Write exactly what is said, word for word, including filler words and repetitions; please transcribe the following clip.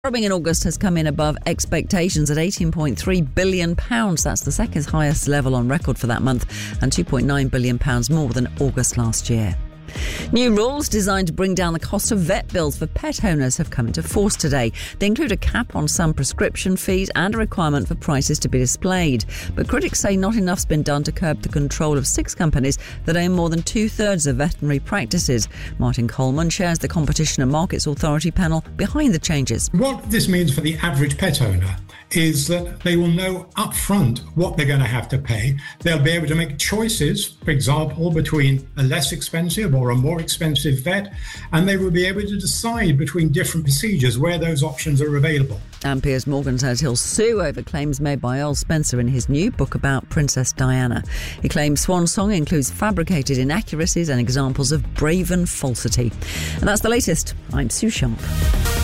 Borrowing in August has come in above expectations at eighteen point three billion pounds. That's the second highest level on record for that month and two point nine billion pounds more than August last year. New rules designed to bring down the cost of vet bills for pet owners have come into force today. They include a cap on some prescription fees and a requirement for prices to be displayed. But critics say not enough's been done to curb the control of six companies that own more than two-thirds of veterinary practices. Martin Coleman chairs the Competition and Markets Authority panel behind the changes. What this means for the average pet owner is that they will know up front what they're going to have to pay. They'll be able to make choices, for example, between a less expensive or a more expensive vet, and they will be able to decide between different procedures where those options are available. And Piers Morgan says he'll sue over claims made by Earl Spencer in his new book about Princess Diana. He claims Swan Song includes fabricated inaccuracies and examples of braven falsity. And that's the latest. I'm Sue Sharp.